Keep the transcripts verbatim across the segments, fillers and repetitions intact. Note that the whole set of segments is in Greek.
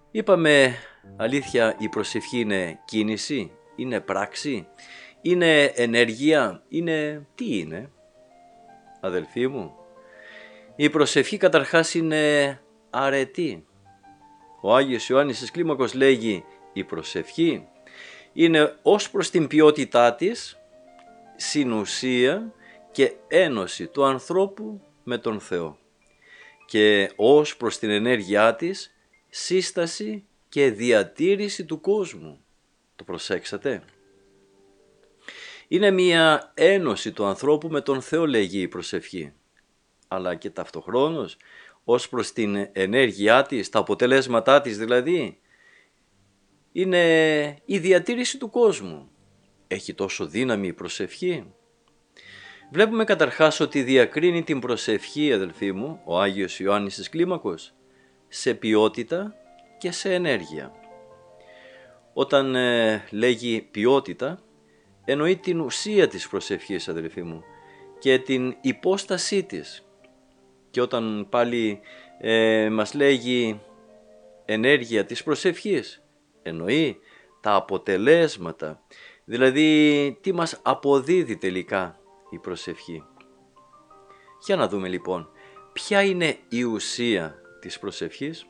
Είπαμε, αλήθεια, η προσευχή είναι κίνηση, είναι πράξη, είναι ενέργεια, είναι... τι είναι, αδελφοί μου? Η προσευχή καταρχάς είναι αρετή. Ο Άγιος Ιωάννης της Κλίμακος λέγει, η προσευχή είναι ως προς την ποιότητά της συνουσία και ένωση του ανθρώπου με τον Θεό και ως προς την ενέργειά της σύσταση και διατήρηση του κόσμου. Το προσέξατε? Είναι μία ένωση του ανθρώπου με τον Θεό, λέγει η προσευχή, αλλά και ταυτοχρόνως ως προς την ενέργειά της, τα αποτελέσματά της δηλαδή, είναι η διατήρηση του κόσμου. Έχει τόσο δύναμη η προσευχή. Βλέπουμε καταρχάς ότι διακρίνει την προσευχή, αδελφοί μου, ο Άγιος Ιωάννης της Κλίμακος, σε ποιότητα και σε ενέργεια. Όταν ε, λέγει ποιότητα, εννοεί την ουσία της προσευχής, αδελφοί μου, και την υπόστασή της. Και όταν πάλι ε, μας λέγει ενέργεια της προσευχής, εννοεί τα αποτελέσματα, δηλαδή τι μας αποδίδει τελικά η προσευχή. Για να δούμε λοιπόν, ποια είναι η ουσία της προσευχής.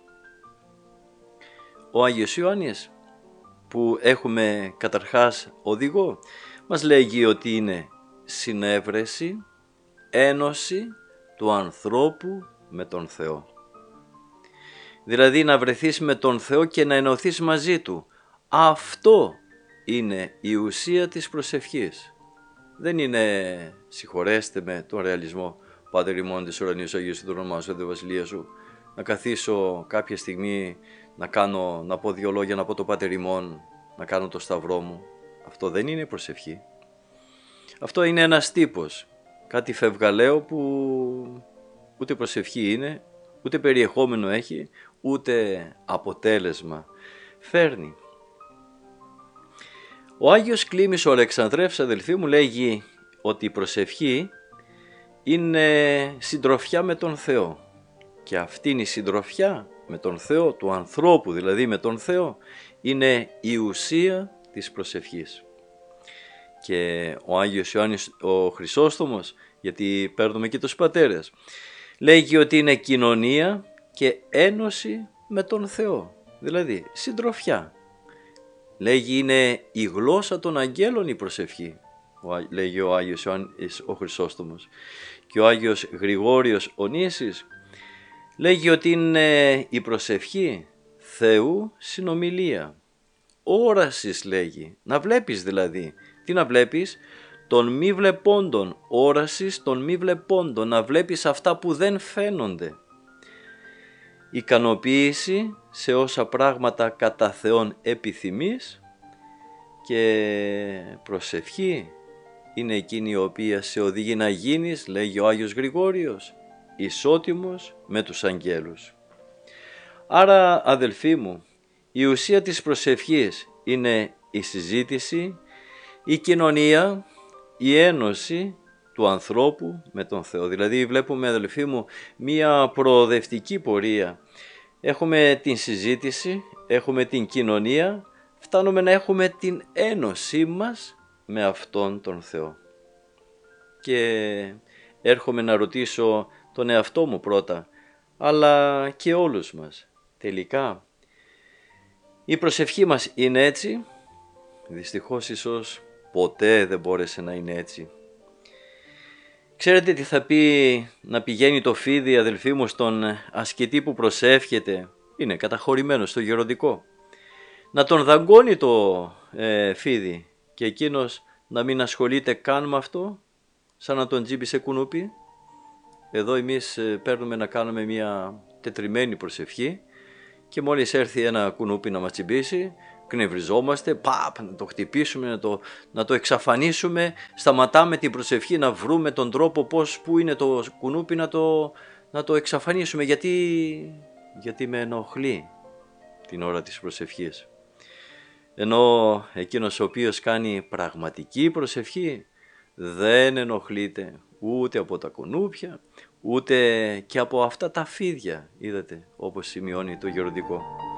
Ο Άγιος Ιωάννης, που έχουμε καταρχάς οδηγό, μας λέγει ότι είναι συνέβρεση, ένωση του ανθρώπου με τον Θεό. Δηλαδή να βρεθείς με τον Θεό και να ενωθείς μαζί Του. Αυτό είναι η ουσία της προσευχής. Δεν είναι, συγχωρέστε με τον ρεαλισμό, Πάτερ ημών της ουρανίας Αγίος το όνομά σου, Δε Βασιλεία σου, να καθίσω κάποια στιγμή να, κάνω, να πω δύο λόγια, να πω το Πάτερ ημών, να κάνω το σταυρό μου. Αυτό δεν είναι προσευχή. Αυτό είναι ένας τύπος, κάτι φευγαλαίο που ούτε προσευχή είναι, ούτε περιεχόμενο έχει, ούτε αποτέλεσμα φέρνει. Ο Άγιος Κλίμης ο Αλεξανδρεύς, αδελφοί μου, λέγει ότι η προσευχή είναι συντροφιά με τον Θεό. Και αυτή είναι η συντροφιά με τον Θεό, του ανθρώπου δηλαδή με τον Θεό, είναι η ουσία της προσευχής. Και ο Άγιος Ιωάννης ο Χρυσόστομος, γιατί παίρνουμε και τους πατέρες, λέγει ότι είναι κοινωνία και ένωση με τον Θεό, δηλαδή συντροφιά. Λέγει είναι η γλώσσα των αγγέλων η προσευχή, λέγει ο Άγιος Ιωάννης ο Χρυσόστομος. Και ο Άγιος Γρηγόριος ο Νήσης λέγει ότι είναι η προσευχή Θεού συνομιλία. Όρασης λέγει, να βλέπεις δηλαδή. Τι να βλέπεις? Των μη βλεπόντων, όρασης των μη βλεπόντων, να βλέπεις αυτά που δεν φαίνονται. Ικανοποίηση σε όσα πράγματα κατά Θεόν επιθυμείς, και προσευχή είναι εκείνη η οποία σε οδηγεί να γίνεις, λέγει ο Άγιος Γρηγόριος, ισότιμος με τους αγγέλους. Άρα, αδελφοί μου, η ουσία της προσευχής είναι η συζήτηση, η κοινωνία, η ένωση του ανθρώπου με τον Θεό. Δηλαδή βλέπουμε, αδελφοί μου, μία προοδευτική πορεία. Έχουμε την συζήτηση, έχουμε την κοινωνία, φτάνουμε να έχουμε την ένωσή μας με αυτόν τον Θεό. Και έρχομαι να ρωτήσω τον εαυτό μου πρώτα, αλλά και όλους μας. Τελικά, η προσευχή μας είναι έτσι? Δυστυχώς ίσως ποτέ δεν μπόρεσε να είναι έτσι. Ξέρετε τι θα πει να πηγαίνει το φίδι, αδελφοί μου, στον ασκητή που προσεύχεται? Είναι καταχωρημένο στο γεροντικό. Να τον δαγκώνει το ε, φίδι και εκείνος να μην ασχολείται καν με αυτό, σαν να τον τζίμπησε κουνούπι. Εδώ εμείς ε, παίρνουμε να κάνουμε μια τετριμένη προσευχή και μόλις έρθει ένα κουνούπι να μας τσιμπήσει, κνευριζόμαστε, παπ, να το χτυπήσουμε, να το, να το εξαφανίσουμε, σταματάμε την προσευχή να βρούμε τον τρόπο πώς, που είναι το κουνούπι, να το, να το εξαφανίσουμε, γιατί, γιατί με ενοχλεί την ώρα της προσευχής. Ενώ εκείνος ο οποίος κάνει πραγματική προσευχή δεν ενοχλείται ούτε από τα κουνούπια, ούτε και από αυτά τα φίδια, είδατε, όπως σημειώνει το γεροντικό.